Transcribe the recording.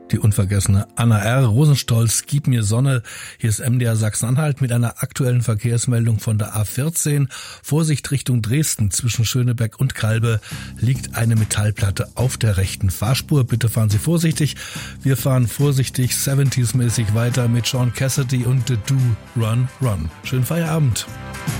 die unvergessene Anna R. Rosenstolz, Gib mir Sonne. Hier ist MDR Sachsen-Anhalt mit einer aktuellen Verkehrsmeldung von der A14. Vorsicht Richtung Dresden. Zwischen Schönebeck und Kalbe liegt eine Metallplatte auf der rechten Fahrspur. Bitte fahren Sie vorsichtig. Wir fahren vorsichtig 70s-mäßig weiter mit Sean Cassidy und The Do Run Run. Schönen Feierabend.